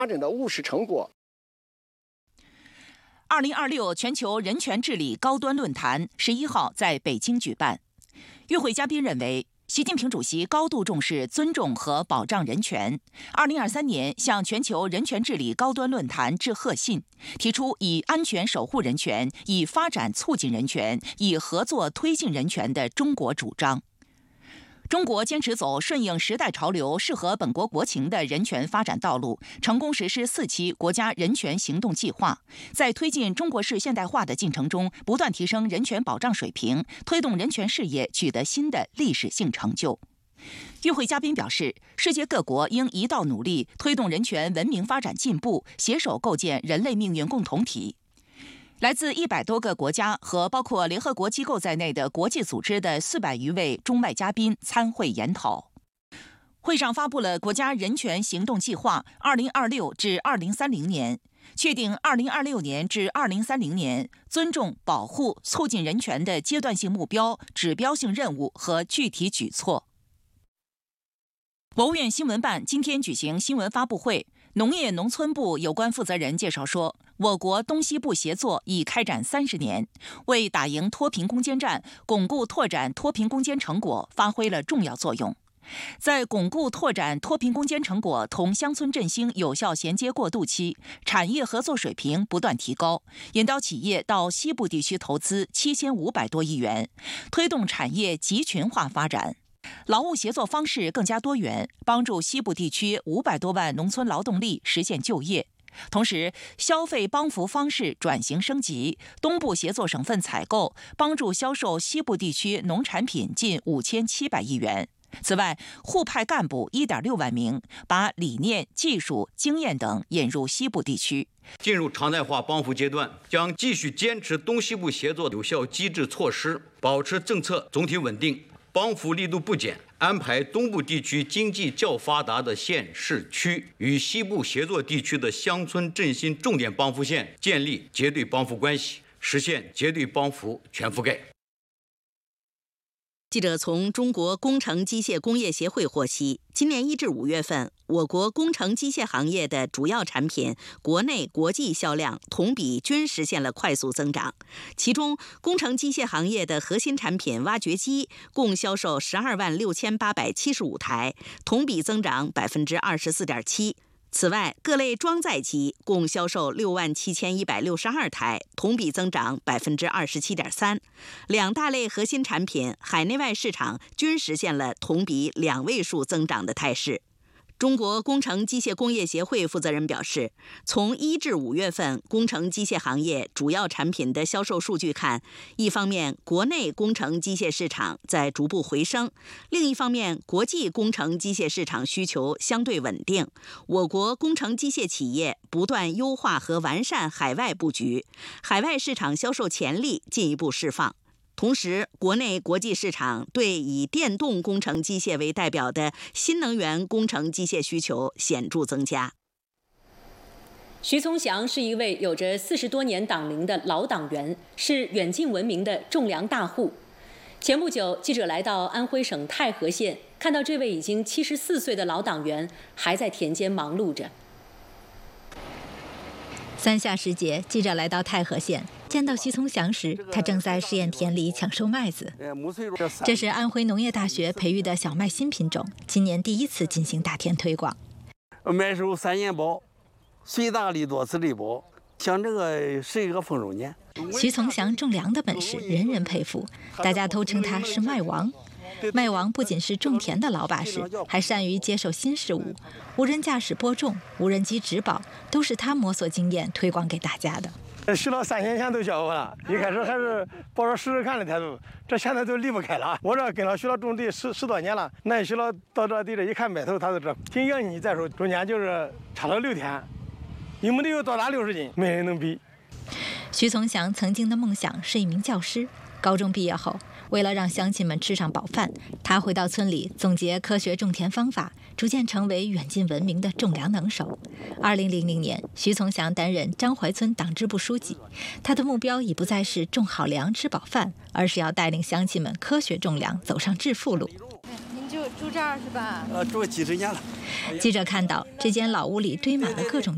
发展的务实成果。 2026全球人权治理高端论坛11号在北京举办。与会嘉宾认为，习近平主席高度重视尊重和保障人权。2023年向全球人权治理高端论坛致贺信，提出以安全守护人权、以发展促进人权、以合作推进人权的中国主张。中国坚持走顺应时代潮流、适合本国国情的人权发展道路，成功实施4期国家人权行动计划，在推进中国式现代化的进程中，不断提升人权保障水平，推动人权事业取得新的历史性成就。与会嘉宾表示，世界各国应一道努力，推动人权文明发展进步，携手构建人类命运共同体。来自100多个国家和包括联合国机构在内的国际组织的400余位中外嘉宾参会研讨。会上发布了国家人权行动计划2026至2030年，确定2026年至2030年尊重、保护、促进人权的阶段性目标、指标性任务和具体举措。国务院新闻办今天举行新闻发布会，农业农村部有关负责人介绍说，我国东西部协作已开展30年，为打赢脱贫攻坚战、巩固拓展脱贫攻坚成果发挥了重要作用。在巩固拓展脱贫攻坚成果同乡村振兴有效衔接过渡期，产业合作水平不断提高，引导企业到西部地区投资7500多亿元，推动产业集群化发展。劳务协作方式更加多元，帮助西部地区500多万农村劳动力实现就业。同时，消费帮扶方式转型升级，东部协作省份采购，帮助销售西部地区农产品近5700亿元。此外，互派干部1.6万名，把理念、技术、经验等引入西部地区。 进入常态化帮扶阶段，将继续坚持东西部协作有效机制措施，保持政策总体稳定，帮扶力度不减，安排东部地区经济较发达的县市区与西部协作地区的乡村振兴重点帮扶县建立结对帮扶关系，实现结对帮扶全覆盖。 记者从中国工程机械工业协会获悉，今年1至5月份，我国工程机械行业的主要产品国内国际销量同比均实现了快速增长。其中，工程机械行业的核心产品挖掘机共销售126875台，同比增长24.7%。此外，各类装载机共销售67162台，同比增长27.3%。两大类核心产品海内外市场均实现了同比2位数增长的态势。中国工程机械工业协会负责人表示，从1至5月份工程机械行业主要产品的销售数据看，一方面国内工程机械市场在逐步回升，另一方面国际工程机械市场需求相对稳定，我国工程机械企业不断优化和完善海外布局，海外市场销售潜力进一步释放。同时，国内国际市场对以电动工程机械为代表的新能源工程机械需求显著增加。 徐从祥是一位有着40多年党龄的老党员，是远近闻名的种粮大户。前不久，记者来到安徽省太和县，看到这位已经74岁的老党员还在田间忙碌着。 三下时节，记者来到太和县，见到徐从祥时，他正在试验田里抢收麦子。这是安徽农业大学培育的小麦新品种，今年第1次进行大田推广。 麦收3年包，随大粒多次粒包，像这个是一个丰收年。 徐从祥种粮的本事人人佩服，大家都称他是麦王。麦王不仅是种田的老把式，还善于接受新事物，无人驾驶播种、无人机植保，都是他摸索经验推广给大家的。 学了3年前都教我了，一开始还是抱着试试看的态度，这现在都离不开了。我这跟他学了种地十多年了，那学了到这地这一看麦头，他就这挺洋气。再说中间就是差了6天，你们都有到达60斤，没人能比。 徐从祥曾经的梦想是一名教师，高中毕业后，为了让乡亲们吃上饱饭，他回到村里总结科学种田方法，逐渐成为远近闻名的种粮能手。2000年，徐从祥担任张淮村党支部书记，他的目标已不再是种好粮吃饱饭，而是要带领乡亲们科学种粮，走上致富路。 您就住这儿是吧？ 住几十年了。 记者看到这间老屋里堆满了各种